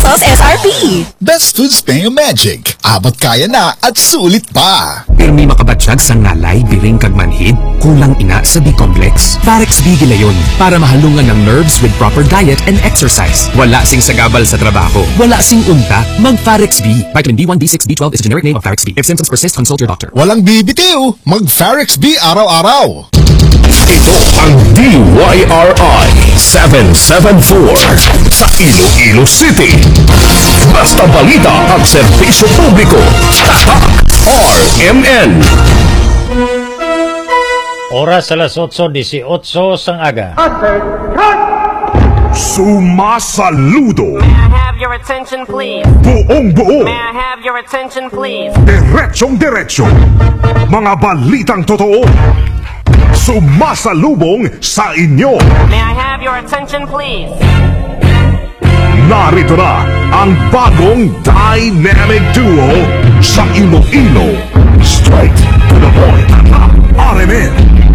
pesos SRP. Best Foods Payo Magic. Abot kaya na at sulit pa. Pirmi makabatsyag sa ngalay, biring kag manhid, kulang ina sa B-complex. Farex B gilayon para mahalungan ng nerves with proper diet and exercise. Wala sing sagabal sa trabaho. Wala sing unta, mag Farex B. Vitamin B1, B6, B12 is a generic name of Farex B. If symptoms persist, consult your doctor. Walang bibitiw. Mag Farex B araw-araw. Ito ang DYRI 774 sa Iloilo City. Basta balita at serbisyo publiko. Tatak RMN. Oras alas 8:18 sang aga. Sumasaludo. May I have your attention, please? Buong buo. May I have your attention, please? Diretsyong-diretsyo. Mga balitang totoo. Sumasalubong sa inyo. May I have your attention, please? Narito na ang bagong dynamic duo sa Iloilo. Straight to the point. RMN.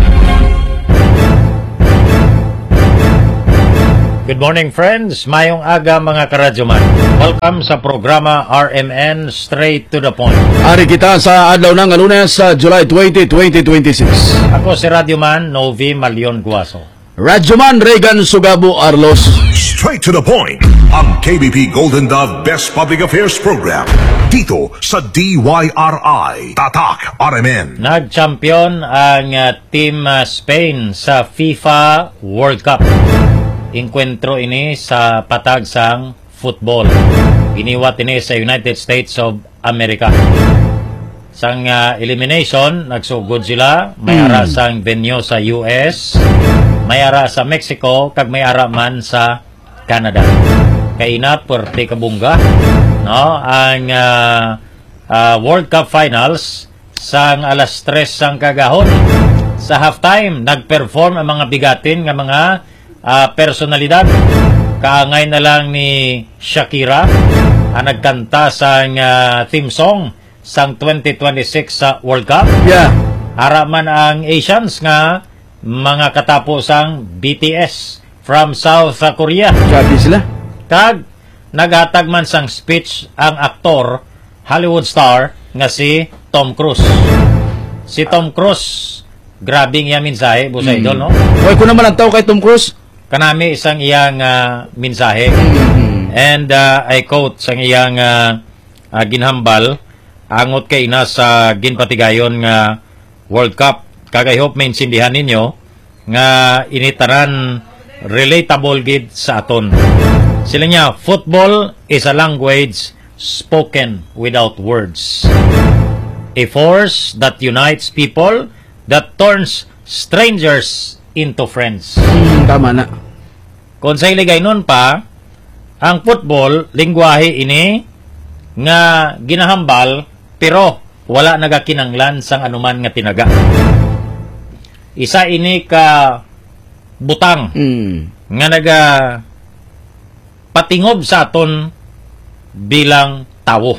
Good morning, friends. Mayong aga, mga karadyoman. Welcome sa programa RMN Straight to the Point. Ari kita sa adlaw ng Lunes sa July 20, 2026. Ako si Radyoman Novi Malion Guaso. Radyoman Regan Sugabo Arlos. Straight to the point. Ang KBP Golden Dove Best Public Affairs Program. Dito sa DYRI. Tatak RMN. Nag-champion ang Team Spain sa FIFA World Cup. Inkwentro ini sa patag sang football. Giniwat ini sa United States of America. Sang elimination, nagsugod sila. May ara sang venue sa US, may ara sa Mexico, kag may ara man sa Canada. Kaina puwerte kabungga, no? Ang World Cup Finals sang alas 3 sang kagahon. Sa halftime, nagperform ang mga bigatin nga mga personalidad. Kaangay na lang ni Shakira ang nagkanta sang theme song sang 2026 sa World Cup. Yeah. Ara man ang Asians nga mga katapusang BTS from South Korea. Grabe sila. Kag naghatag man sang speech ang aktor, Hollywood star nga si Tom Cruise. Si Tom Cruise, grabing iya mensahe, busa idol, no? Huwag ko naman ang tao kay Tom Cruise. Kanami isang iyang mensahe. And I quote sang iyang ginhambal angot kay ina sa ginpatigayon nga World Cup. Kag I hope maintindihan ninyo nga initaran relatable gid sa aton. Sila niya, football is a language spoken without words. A force that unites people, that turns strangers into friends. Tama na. Kung sa iligay nun pa, ang football, lingwahe ini nga ginahambal, pero wala nagakinanglan sang anuman nga tinaga. Isa ini ka butang nga naga patingob sa aton bilang tawo.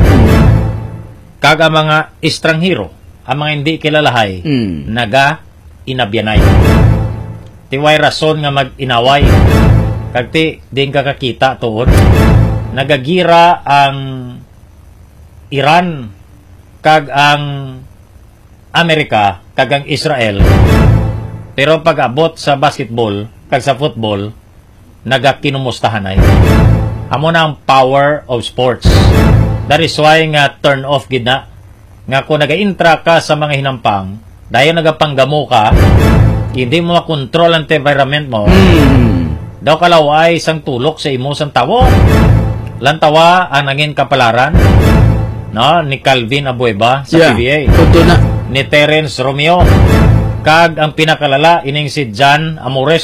Kaga mga estranghero, ang mga hindi kilalahay, naga inabyanay. Tiway rason nga mag-inaway. Kagti, din ka kakita tuod. Nagagira ang Iran, kag ang Amerika, kag ang Israel. Pero pag-abot sa basketball, kag sa football, nagakinumustahan ay. Amo na ang power of sports. That is why nga turn off gid na. Nga kung naga-intra ka sa mga hinampang, dahil nagapanggamo ka, hindi mo makontrol ang environment mo. Daw kalaway isang tulok sa imo sang tawo. Lantawa ang nangin kapalaran, no, ni Calvin Abueva sa PBA. Totoo na. Ni Terence Romeo. Kag ang pinakalala ining si John Amores.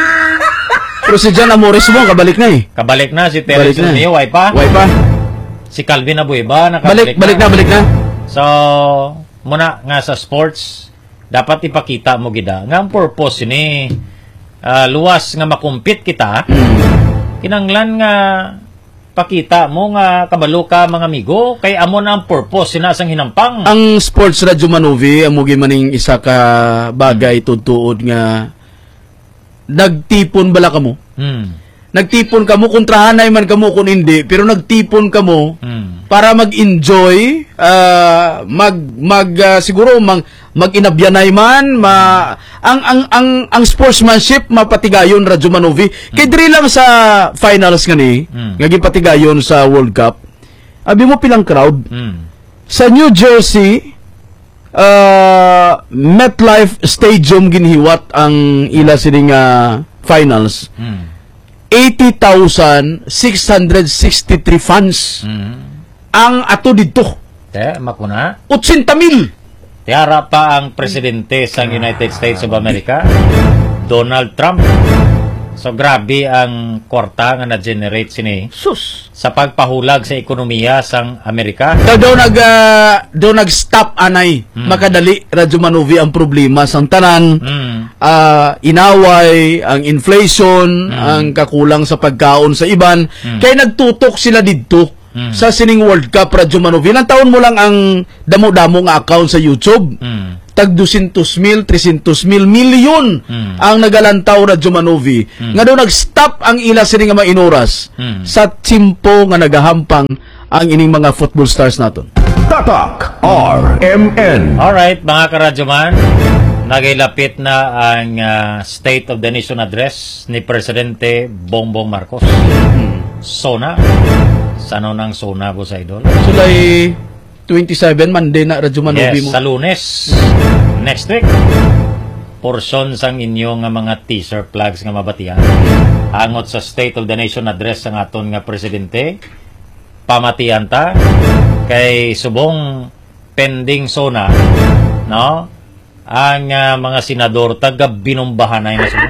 Pero si John Amores mo, kabalik na eh. Kabalik na si Terence Romeo, way pa. Way pa. Si Calvin Abueva nakabalik Balik na. So, muna nga sa sports, dapat ipakita mo gida nga ang purpose ini luwas nga makumpit kita. Kinanglan nga pakita mo nga kabalo ka mga amigo kay amo na ang purpose sinasang hinampang. Ang sports radyo Manovi amo maning isa ka bagay tutuod nga nagtipon bala kamo. nagtipon kamo, kontrahanay man kamo kung hindi, pero nagtipon kamo para mag-enjoy, siguro mag-inabyanay man, ang sportsmanship mapatigayon Radyo Manovi. Kay diri lang sa finals ngani, nga gipatigayon sa World Cup. Abi mo pilang crowd sa New Jersey, MetLife Stadium ginhiwat ang ila sining finals. 80,663 fans ang ato dito. Makuna. 80,000. Tiara pa ang presidente sa United States of America, Donald Trump. So grabe ang kwarta nga na-generate sini Sus. sa pagpahulag sa ekonomiya sang Amerika. Daw nag-stop anay. Makadali Radyo Manovi ang problema sang tanan. Inaway, ang inflation, ang kakulang sa pagkaon sa iban. Kaya nagtutok sila dito sa sining World Cup Radyo Manovi. Ilang taon mo lang ang damo-damo nga account sa YouTube. Tag 200,000, 300,000 milyon ang nagalantaw Radyo Manovi. Nga daw nag-stop ang ila sining nga mainoras sa timpo nga nagahampang ang ining mga football stars naton. Tatak RMN. Alright, mga karadyoman, nagilapit na ang State of the Nation Address ni Presidente Bongbong Marcos. SONA. Sano ng SONA ko sa idol? Sulay 27 Monday na Radyo Manovi mo. Yes, sa Lunes. Next week. Portion sang inyong mga teaser plugs nga mabatian. Angot sa State of the Nation Address sang aton nga presidente. Pamatian ta kay subong pending SONA, no? Ang mga senador taga binumbahan na subong.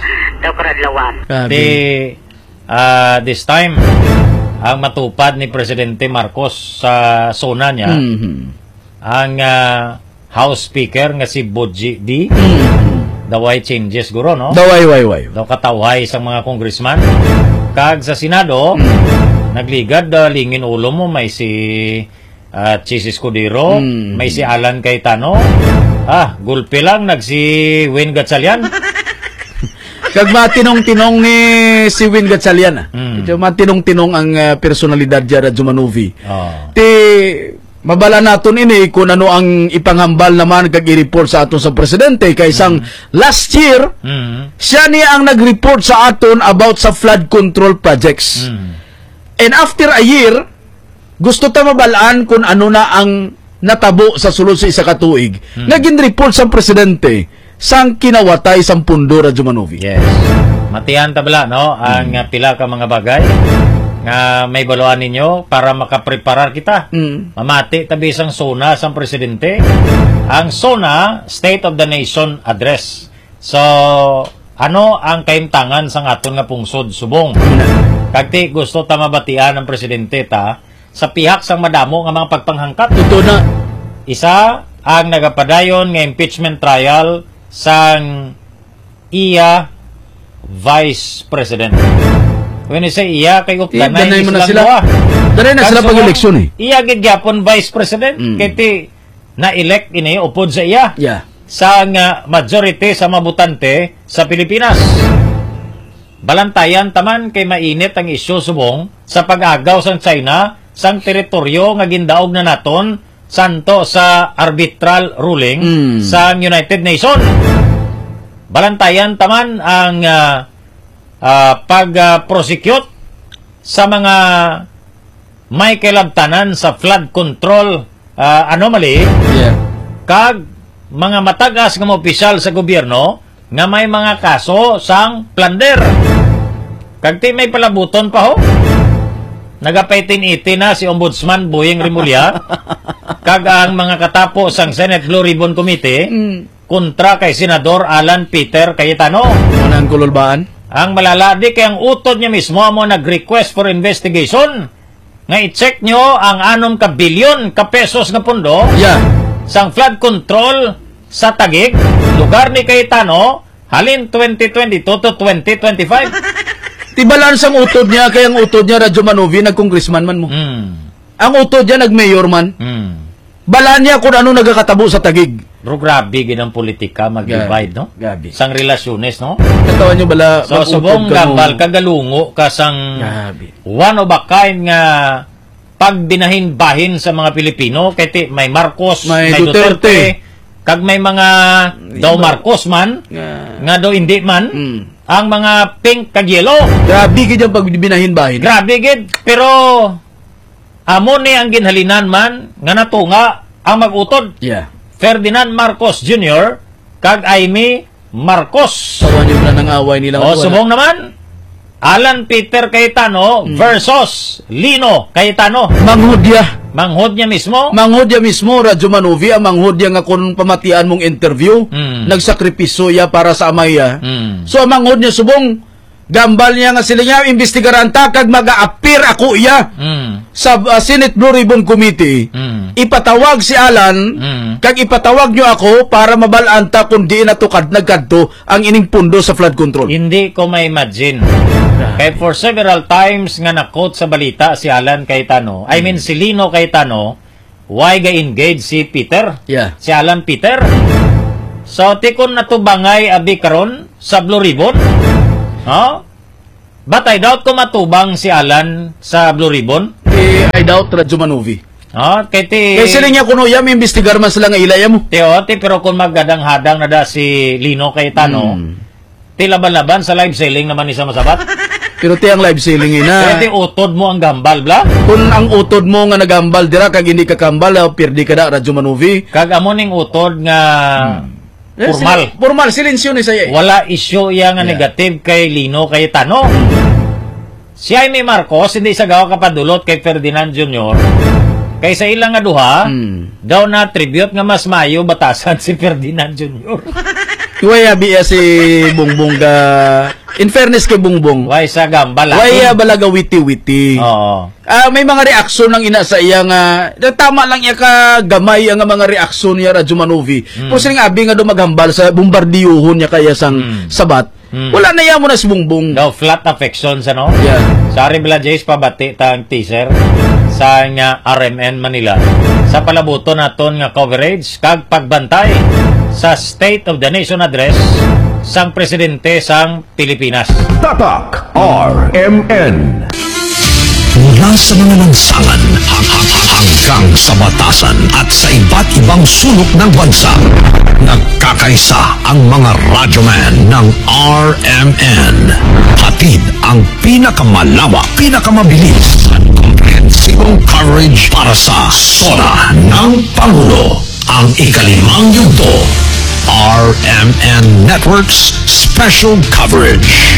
This time ang matupad ni Presidente Marcos sa SONA niya, ang House Speaker nga si Boji D. Daway changes guro, no? Daway. Daw katawhay sa mga congressman. Kag sa Senado, nagligad lingin ulo mo, may si Chis Escudero, may si Alan Cayetano. Gulpi lang, nagsi Win Gatchalian. Kag matinong-tinong ni si Win Gatchalian. Medyo matinong-tinong ang personalidad dyan Radyo Manovi. Ti mabala naton ini kung ano ang ipanghambal naman kag i-report sa aton sa presidente kay isang last year siya niya ang nag-report sa aton about sa flood control projects. And after a year, gusto ta mabalaan kung ano na ang natabo sa sulod sa isa ka tuig. Naging report sa presidente sang kinawatay sang pundo Radyo Manovi. Yes. Matihan tabla, no? Ang pila ka mga bagay nga may baluan ninyo para makapreparar kita. Mamati tabi sang SONA sang presidente. Ang SONA, State of the Nation Address. So, ano ang kaimtangan sang aton nga pungsod subong? Kagti gusto ta mabatian ng presidente ta sa pihak sang madamo nga mga pagpanghangkat. Totoo na. Isa ang nagapadayon nga impeachment trial sang iya Vice President. When you say iya, kay uplanay danay mo na sila. Danay na sila pag-eleksyon eh. Iya gigyapon Vice President. Kaya ti na-elect ini upod sa iya. Yeah. Sa majority sa mabutante sa Pilipinas. Balantayan taman kay mainit ang isyu subong sa pag-agaw sang China sang teritoryo nga gindaog na naton santo sa arbitral ruling sa United Nations. Balantayan taman ang pag-prosecute sa mga may kilabtanan sa flood control anomaly. Yeah. Kag mga matagas nga opisyal sa gobyerno nga may mga kaso sang plunder. Kag ti may palabuton pa ho. Nagapaitin-iti na si Ombudsman Boyeng Rimulya kag ang mga katapo sang Senate Blue Ribbon Committee kontra kay Senador Alan Peter Cayetano. Ano ang kululbaan? Ang malaladi kay ang utod niya mismo mo nag-request for investigation nga i-check nyo ang 6 ka bilyon ka pesos nga pondo sang flood control sa Taguig, lugar ni Cayetano, halin 2022 to 2025. Tibalaan sang utod niya, kaya ang utod niya Radyo Manovi, nag-congressman man mo. Ang utod niya, nag-mayor man. Balaan niya kung ano nagkakatabo sa Taguig. grabe gid ang politika mag-divide, no? Gabi. Sang relasyones, no? Katawan nyo bala, So, subong gambal, kagalungo ka sang Gabi. one of a kind nga pagbinahin-bahin sa mga Pilipino. Kaya may Marcos, May may Duterte, Duterte. kag may mga daw Marcos man, nga daw hindi man, ang mga pink kag yellow. Grabe gid ang pagbinahin-bahin. Grabe gid, pero amo ni ang ginhalinan man nga natunga ang mag-utod. Yeah. Ferdinand Marcos Jr. kag Amy Marcos. Katawan nyo bala ng away nila. O, subong naman, Alan Peter Cayetano versus Lino Cayetano. Manghudya. Manghod niya mismo. Manghudya mismo, Radyo Manovi, ang manghudya nga kung pamatian mong interview, nagsakripiso ya para sa amaya. So, ang manghod niya subong, gambal niya nga sila niya, investigaranta, kag mag-a-appear ako iya sa Senate Blue Ribbon Committee. Ipatawag si Alan, kag ipatawag nyo ako para mabalanta kung di na to nagkadto ang ining pundo sa flood control. Hindi ko ma-imagine. Kaya for several times nga na-quote sa balita si Alan Cayetano, I mean si Lino Cayetano, why ga-engage si Peter? Yeah. Si Alan Peter. So, tikon na to bangay abi karon sa Blue Ribbon? No? But I doubt ko matubang si Alan sa Blue Ribbon. I doubt Radyo Manovi. No? Kaya Kasi niya kuno ya, may investigar man sila nga ilaya mo. pero kung maggadang-hadang na da si Lino Cayetano, laban-laban sa live selling naman isa masabat. Pero ti ang live selling ina. Kaya utod mo ang gambal, bla? Kung ang utod mo nga nagambal dira kag hindi ka kambal, pirdi ka da Radyo Manovi. Kag amo ning utod nga formal. Formal, silensyo ni saya. Wala isyo iya nga negative kay Lino Cayetano. Si Jaime Marcos, hindi sa gawa kapadulot kay Ferdinand Jr. Kay sa ilang nga duha, daw na tribute nga mas mayo batasan si Ferdinand Jr. Waya biya si Bongbong ga. In fairness kay Bongbong. Why sa gambal? Waya balaga witi-witi. Oo. May mga reaksyon ng ina sa iya nga tama lang iya ka gamay ang mga reaksyon niya Radyo Manovi. Pero sining abi nga do maghambal sa bombardiyuhon niya kaya sang sabat. Wala na yan mo na si Bongbong. Daw flat affections, ano? Yeah. Sorry, Bla Jace, pabati tang teaser sa nga RMN Manila. Sa palabuto naton nga coverage, kag pagbantay sa State of the Nation Address sang Presidente sang Pilipinas. Tatak RMN. Mula sa mga lansangan hanggang sa batasan at sa iba't ibang sulok ng bansa, nagkakaisa ang mga radyoman ng RMN. Hatid ang pinakamalawak, pinakamabilis at komprehensibong coverage para sa SONA ng Pangulo. Ang ikalimang yugto, RMN Network's Special Coverage.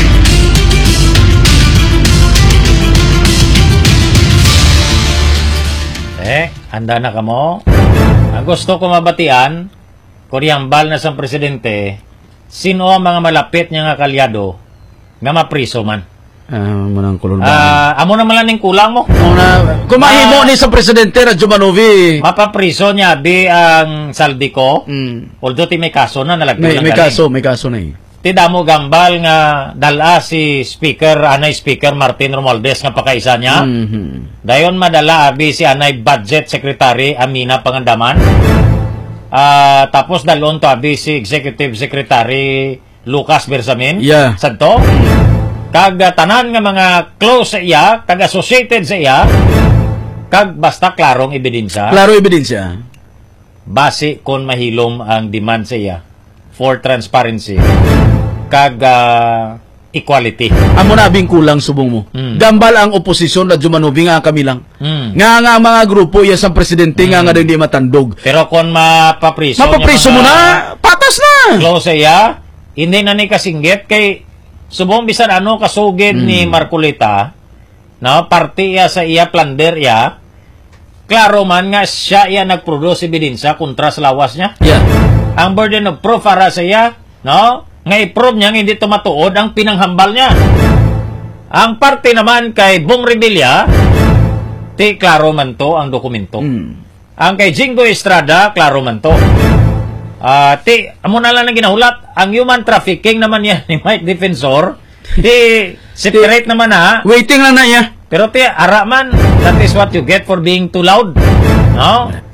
Handa na ka mo? Ang gusto ko mabatian, kuryambal na sang presidente, sino ang mga malapit niya nga kalyado nga mapriso man? Manang kulon amo na malaning kulang mo. Kung mahimo ni sa Presidente Radyo Manovi. Mapapriso niya di ang Saldico. Although ti may kaso na nalagyan May kaso na eh. Ti damo gambal nga dala si Anay Speaker Martin Romualdez nga pakaisa niya. Dayon madala abi si Anay Budget Secretary Amina Pangandaman. Tapos dalon to abi si Executive Secretary Lucas Bersamin. Yeah. Sadto. Kag tanan nga mga close sa iya, kag associated sa iya, kag basta klarong ebidensya. Klaro ebidensya. Base kon mahilom ang demand sa iya for transparency kag equality. Amo na abing kulang subong mo. Gambal ang oposisyon Radyo Manovi nga kami lang. Nga mga grupo iya sa presidente nga hindi matandog. Pero kon mapapriso mo na, patas na. Close sa iya, hindi na ni kasinggit kay subong bisan ano kasugid ni Marcolita, no, parte iya sa iya plunder iya. Klaro man nga siya iya nagproduce ebidensya kontra sa lawas niya. Yeah. Ang burden of proof para sa iya, no? Nga i-prove niya hindi tumatuod ang pinanghambal niya. Ang parte naman kay Bong Revilla, ti klaro man to ang dokumento. Ang kay Jingo Estrada, klaro man to. Amo na lang ang ginahulat. Ang human trafficking naman yan ni Mike Defensor, separate naman na. Waiting lang na niya. Pero ara man, that is what you get for being too loud. No?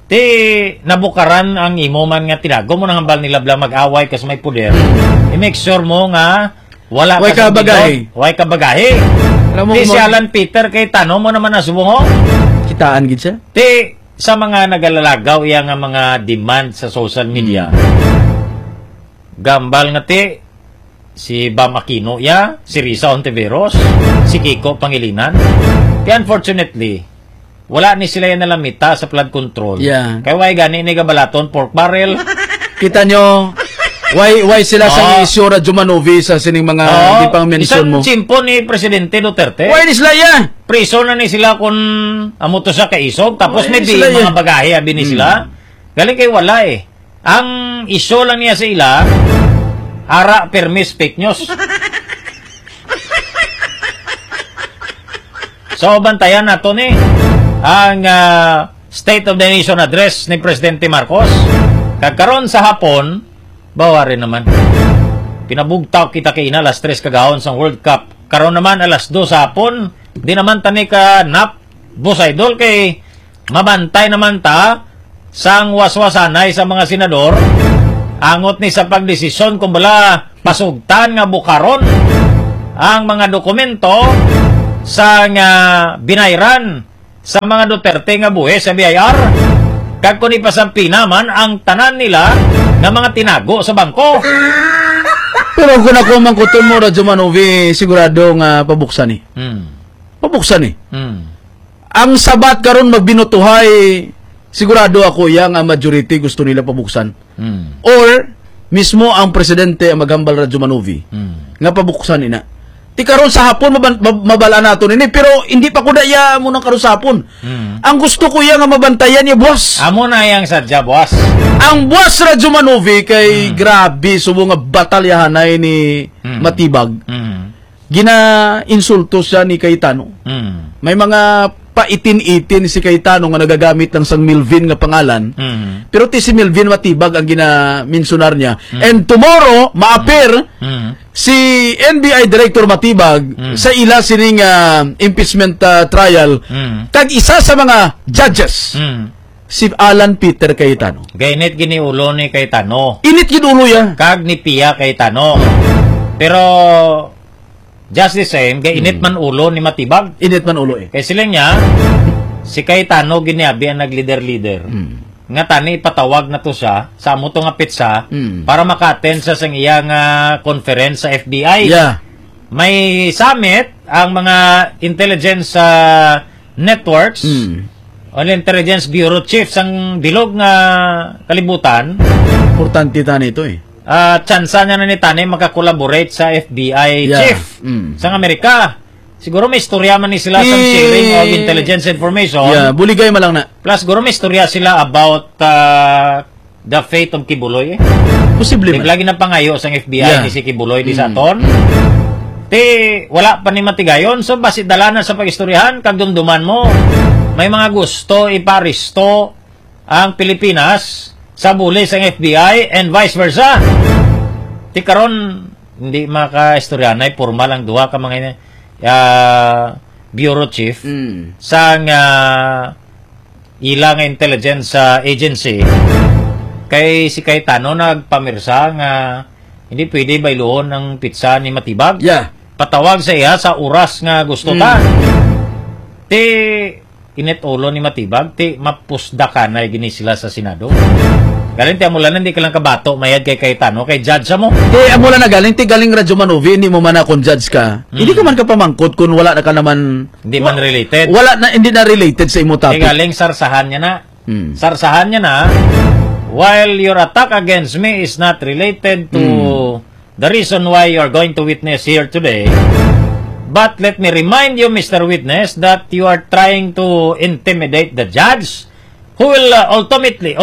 Ti nabukaran ang imo man nga tinago mo nang hambal nila bla mag-away kas may puder. I-make sure mo nga wala Way ka bagahe. Way ka bagahe. Alam mo, Ti si Alan Peter kay tanong mo naman nasubungo. Kitaan gid siya. Ti sa mga nagalalagaw iya nga mga demand sa social media. Gambal nga ti si Bam Aquino ya, si Risa Ontiveros, si Kiko Pangilinan. Ti unfortunately, wala ni sila yan nalamita sa flood control. Yeah. Kaya way gani ni gabalaton pork barrel. Kita nyo, why sila sa isyo Radyo Manovi sa sining mga di pang mention mo. Isang simpo ni Presidente Duterte. Why ni sila yan? Priso na ni sila kung amuto sa kaisog. Tapos may di mga bagahe abi ni sila. Galing kay wala eh. Ang isyo lang niya sa ila, ara permis fake news. So, bantayan nato ni ang State of the Nation Address ni Presidente Marcos. Kagkaroon sa hapon, bawa rin naman. Pinabugtaw kita kay ina alas 3 kagahon sa World Cup. Karon naman alas 2 sa hapon, di naman tani ka nap, boss idol, kay mabantay naman ta sang waswasanay sa mga senador. Angot ni sa pagdesisyon kung bala pasugtan nga bukaron ang mga dokumento sa nga binayran sa mga Duterte nga buhe sa BIR. Kag kung ipasampi naman ang tanan nila nga mga tinago sa bangko. Pero kung ako mangkuton mo Radyo Manovi, sigurado nga pabuksan eh. Pabuksan eh. Ang sabat karon magbinutuhay, sigurado ako yang ang majority gusto nila pabuksan. Or mismo ang presidente ang maghambal Radyo Manovi nga pabuksan ina. Ti karon sa hapon mabala nato nini, pero hindi pa ko daya mo nang karon sa hapon. Ang gusto ko yang nga mabantayan ni boss. Amo na yang sadya boss. Ang boss Radyo Manovi kay grabe subo nga batalyahanay ni Matibag. Gina-insulto siya ni Cayetano. May mga paitin-itin si Cayetano nga nagagamit ng sang Milvin nga pangalan. Pero ti si Milvin Matibag ang gina-mensionar niya. And tomorrow, ma-appear si NBI Director Matibag sa ila sining impeachment trial. Kag isa sa mga judges, si Alan Peter Cayetano. Gainit giniulo ni Cayetano. Init ginulo ya. Kag ni Pia Cayetano. Pero just the same, gainit man ulo ni Matibag. Init man ulo eh. Kaya sila niya, si Cayetano giniabi ang nag-leader-leader. Nga tani patawag na to siya sa amo to nga pitsa para maka-attend sa sang iyang conference sa FBI. Yeah. May summit ang mga intelligence networks o intelligence bureau chiefs ang bilog nga kalibutan. Importante tani ito eh. Tsansa niya na ni Tani makakolaborate sa FBI chief sa Amerika. Siguro may istorya man ni sila sa sharing of intelligence information. Yeah, buligay man lang na. Plus, siguro may istorya sila about the fate of Kibuloy. Posible man. Lagi na pangayo sa FBI ni si Kibuloy di sa aton. Ti, wala pa ni matigayon. So, basit dalanan sa pag-istoryahan, kagdumduman mo. May mga gusto iparisto ang Pilipinas sa buli sa FBI and vice versa. Ti karon hindi maka-istoryanay, formal ang duha ka mga bureau chief sang ilang intelligence agency kay si Cayetano nagpamirsa nga hindi pwede bayluhon ang pitsa ni Matibag. Patawag sa iya sa oras nga gusto ta. Ti init ulo ni Matibag, ti mapusda ka na gini sila sa Senado. Galing ti amulan hindi ka lang kabato mayad kay Cayetano kay judge mo. Amulan na galing ti galing Radyo Manovi, hindi mo man na kung judge ka. Hindi ka man ka pamangkot kung wala na ka naman hindi man related. Wala na, hindi na related sa imo topic. Galing sarsahan niya na. Sarsahan niya na while your attack against me is not related to the reason why you are going to witness here today. But let me remind you, Mr. Witness, that you are trying to intimidate the judge who will ultimately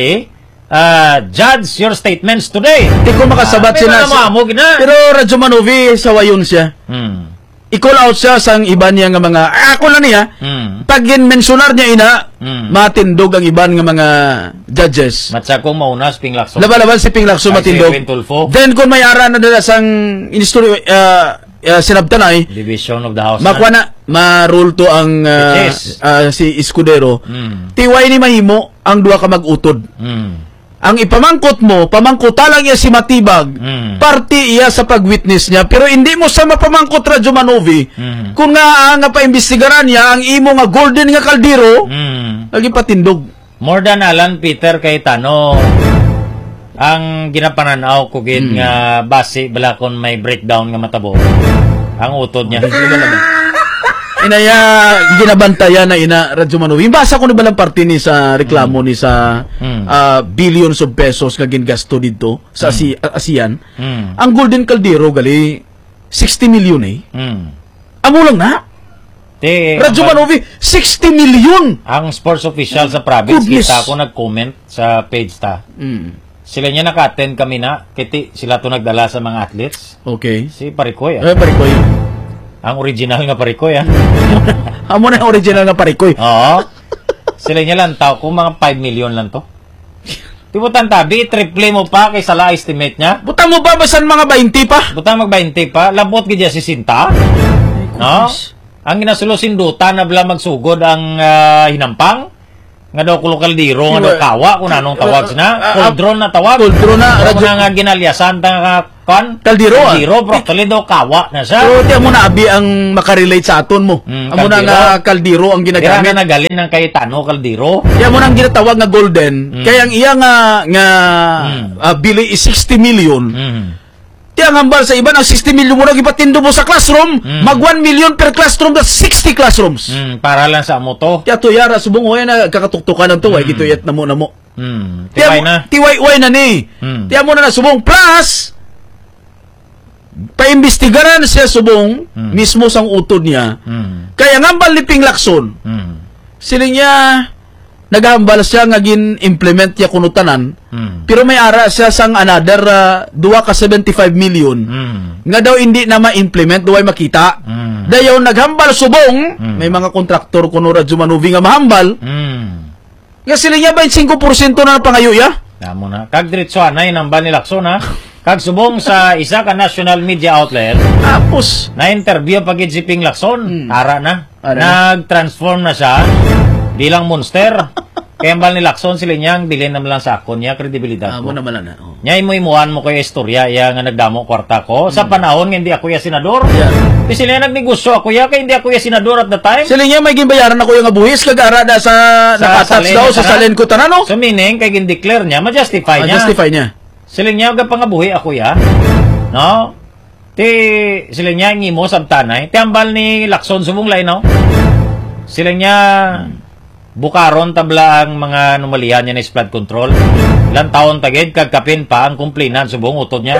judge your statements today. Di ko makasabat sila. Pero Radyo Manovi, sawayon siya. I-call out siya sa iban niya nga mga, ako na niya, pag mensionar niya ina, matindog ang iban nga mga judges. Matsakong maunas, Pinglakso. Laban-laban si Pinglakso matindog. Then kung may ara na dala sang sinabtanay Division of the House. makuha na ma-roll to ang si Escudero. Tiway ni mahimo ang duha ka mag-utod. Ang ipamangkot mo, pamangkota lang iya si Matibag, party iya sa pag-witness niya, pero hindi mo sa mapamangkot Radyo Manovi, kung nga paimbestigaran niya, ang imo nga golden nga kaldero, lagi patindog. More than Alan Peter Cayetano, ang ginapananaw ko gid nga base bala kon may breakdown nga matabo, ang utod niya. Inaya ginabantayan na ina Radyo Manovi. Basa ko ni balang parte ni sa reklamo ni sa billions of pesos nga gingasto dito sa ASEAN. Ang Golden Caldero gali 60 million eh. Amo lang na. Radyo Manovi 60 million. Ang sports official sa province kita ko nag-comment sa page ta. Sila niya naka-attend kami na kiti sila to nagdala sa mga athletes. Okay. Si Parikoy. Parikoy. Ang original nga Parikoy, Amo na ang original nga Parikoy. Oo. Sila niya lang tao kung mga 5 million lang to. Tibutan tabi, triple mo pa kaysa la estimate niya. Butang mo ba basan mga 20 pa? Butang mag 20 pa, labot gid si Sinta. No? Ang ginasulosin duta na bala magsugod ang hinampang nga daw kulo kaldero nga daw kawa kung anong tawag na coldron na tawag. Coldron na radyo nga ginalyasan ta kan kaldero. Kaldero broccoli daw kawa na siya. So tiyan mo na abi ang makarelate sa aton mo. Amo na nga kaldero ang ginagamit. Kaya na nagalin ng Cayetano kaldero. Tiyan mo na ang ginatawag nga golden. Kaya ang iya nga bili is 60 million. Tiyan hambal sa iba ng 60 million mo na ipatindo mo sa classroom. Mag 1 million per classroom, that's 60 classrooms. Para lang sa amo to. Tiyan to yara subong hoy na kakatuktukan ng to. Gito yat na mo. Tiway na. Tiway na ni. Tiyan mo na subong plus paimbestigaran siya subong mismo sang utod niya. Kaya ngambal ni Ping Lacson. Sila niya naghambal siya nga gin-implement niya kunutanan. Pero may ara siya sang another 2 ka 75 million. Nga daw hindi na ma-implement, duway makita. Dayon naghambal subong, may mga kontraktor kuno Radyo Manovi nga mahambal. Nga sila niya 25% na pangayo ya. Damo na. Kag diretso anay nang ba ni Lacson ha. Kag subong sa isa ka national media outlet. Tapos na interview pagid si Ping Lacson. Ara na. Nag-transform na siya bilang monster. Kaya mbal ni Lacson sila niyang bilhin naman lang sa akon niya kredibilidad ko. naman na. Nya imuan mo kay istorya ya nga nagdamo kwarta ko sa panahon nga hindi ako ya senador. Di sila nagnegosyo ako ya kay hindi ako ya senador at the time. Sila niya may ginbayaran ako yung buhis kag ara da sa nakatats daw sa salen ko tanan no. So meaning kay gin-declare niya, ma-justify niya. Ma-justify niya. Sila niya ga pangabuhi ako ya. No? Ti sila niya ngimo sabtanay. Ti ambal ni Lacson subong lainaw. Sila niya bukaron tabla ang mga anomalihan niya na flood control. Ilang taon tagid kagkapin pa ang kumplinan subong utod niya.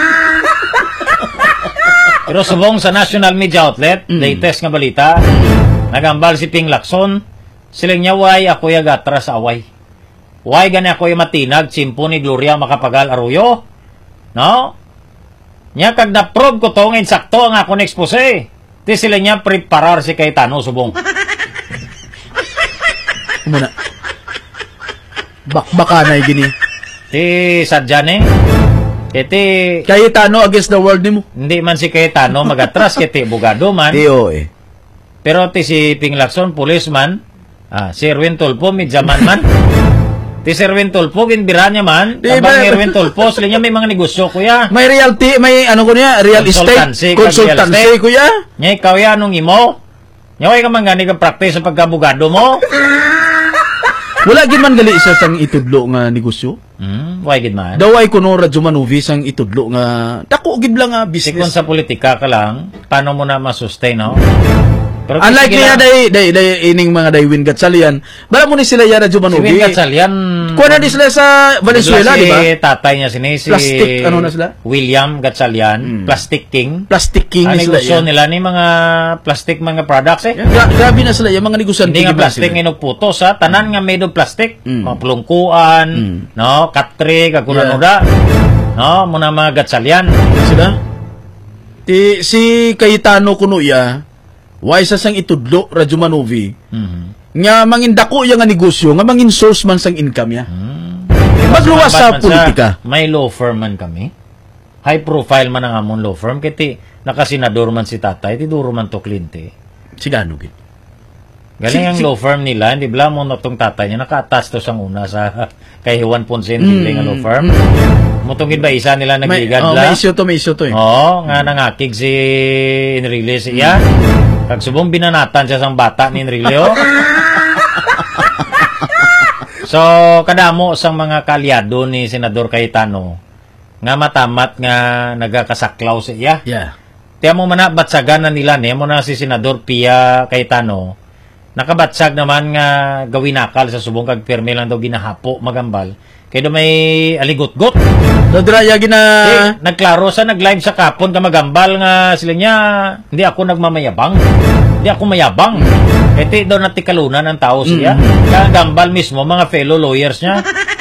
Pero subong sa national media outlet, latest nga balita, nagambal si Ping Lacson, siling niya way ako yagatra sa away. Way gani ako yung matinag, simpo ni Gloria Macapagal Arroyo. No? Nya kag na-prove ko to ngayon sakto ang ako na-expose. Di sila niya preparar si Cayetano subong. Muna. Bakbakanay gini. Ti sadyan Iti Cayetano against the world nimo. Hindi man si Cayetano magatras kiti bugado man. Tiyo Pero ti si Ping Lacson policeman, si Erwin Tulfo midyaman man. Ti si Erwin Tulfo ginbira niya man. Tabang Erwin Tulfo sila niya may mga negosyo kuya. May realty, may ano ko niya, real estate consultancy kuya. Nya ikaw ya anong imo? Nya way ka man gani ka practice sa pagkabugado mo. Wala gid man gali isa sang itudlo nga negosyo. Why gid man? Daway kuno Radyo Manovi sang itudlo nga dako gid lang nga business. Sikon sa politika ka lang, paano mo na ma-sustain, no? Pero unlike niya day ining mga Daywin Gatchalian, bala mo ni sila ya Radyo Manovi. Si Win Gatchalian, kuha na di sila sa Valenzuela, di ba? Si tatay niya si Plastic, ano na sila? William Gatchalian, Plastic King. Plastic King ang sila. negosyo nila ni mga plastic mga products Grabe na sila, yung mga negosyo. Hindi nga plastic inog putos ha, tanan nga made of plastic. Mga plungkuan, no, katri, kakunanoda. No, muna mga Gatchalian. Sila? Si Cayetano kuno ya, why sa sang itudlo Radyo Manovi nga mangin dako yang nga negosyo nga mangin source man sang income ya. Magluwas sa politika. May law firm man kami. high profile man ang amon law firm kiti nakasenador man si tatay ti duro man to klinte. Sigano gid. Galing ang law firm nila, hindi bala mo na itong tatay niya, naka-attach to sang una sa kay Juan Ponce nga law firm. Mutungin ba isa nila nagligad la? May issue to eh. Oo, nga nangakig si Enrile siya. Kag subong binanatan siya sang bata ni Enrile. So, kadamo sang mga kalyado ni Senador Cayetano nga matamat nga nagakasaklaw siya. Yeah. Tiyan mo man na batsagan na nila ni mo na si Senador Pia Cayetano. Nakabatsag naman nga gawin nakal sa subong kag pirmi lang daw ginahapo magambal. Kaya may aligot-got. So, draya gina... Nagklaro sa nag-live sa kapon ka magambal nga sila niya, hindi ako nagmamayabang. Hindi ako mayabang. Ito daw natikalunan ng tao siya. Kaya gambal mismo, mga fellow lawyers niya.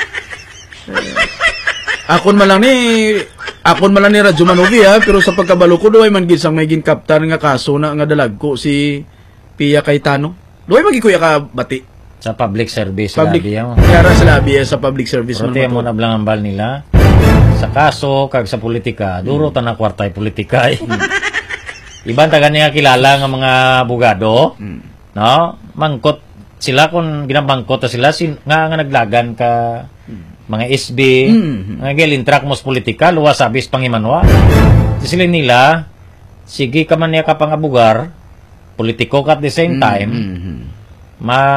Akon man lang ni Radyo Manovi ha, pero sa pagkabalo ko doy man gisang may ginkaptan nga kaso na nga dalag ko si Pia Cayetano. Doy magikuya ka bati sa public service labi yan. Kaya sa labi sa public service man. Pero mo na blang ambal nila sa kaso kag sa politika, duro ta na kwartay politika. Iban taga niya kilala nga mga abogado, no? Mangkot sila kung ginabangkot sila nga naglagan ka mga SB, nga gilintrak mos politika, luwas sabis pangimanwa. Sila nila, sige ka man niya ka pang abugar, politiko ka at the same time,